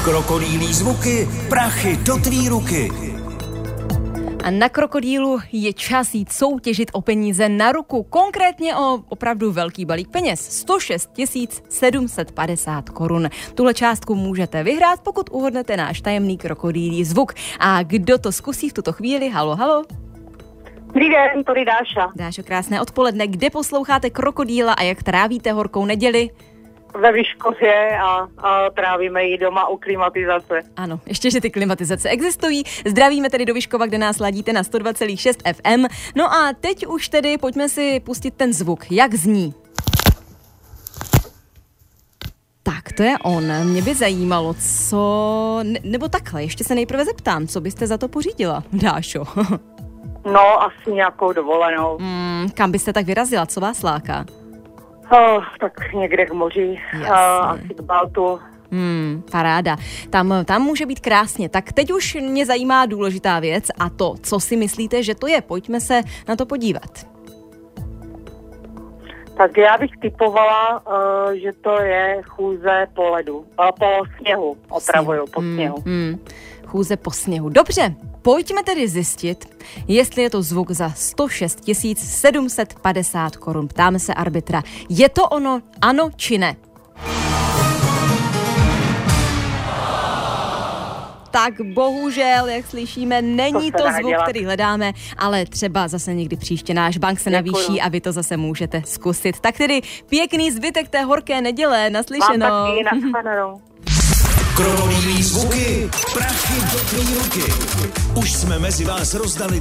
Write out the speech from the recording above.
Krokodýlí zvuky, prachy do tvý ruky. A na krokodýlu je čas jít soutěžit o peníze na ruku, konkrétně o opravdu velký balík peněz, 106 750 korun. Tuhle částku můžete vyhrát, pokud uhodnete náš tajemný krokodýlí zvuk. A kdo to zkusí v tuto chvíli? Halo, halo. Dobrý den, tady Dáša. Dášo, krásné odpoledne. Kde posloucháte krokodýla a jak trávíte horkou neděli? Ve Vyškově a trávíme ji doma u klimatizace. Ano, ještě, že ty klimatizace existují. Zdravíme tedy do Vyškova, kde nás ladíte na 102,6 FM. No a teď už tedy pojďme si pustit ten zvuk. Jak zní? Tak, to je on. Mě by zajímalo, co... Nebo takhle, ještě se nejprve zeptám, co byste za to pořídila, Dášo? No, asi nějakou dovolenou. Kam byste tak vyrazila? Co vás láká? Tak někde k moři, asi k Baltu. Paráda. Tam může být krásně. Tak teď už mě zajímá důležitá věc a to, co si myslíte, že to je. Pojďme se na to podívat. Tak já bych typovala, že to je chůze po ledu. Po sněhu. Opravuju, po sněhu. Chůze po sněhu. Dobře, pojďme tedy zjistit, jestli je to zvuk za 106 750 korun. Ptáme se arbitra. Je to ono, ano či ne? Tak bohužel, jak slyšíme, není to zvuk, který hledáme, ale třeba zase někdy příště náš bank se navýší a vy to zase můžete zkusit. Tak tedy pěkný zbytek té horké neděle, naslyšenou. Mám taky, nashledanou. Krokodýlí zvuky, prachy do tvý ruky. Už jsme mezi vás rozdali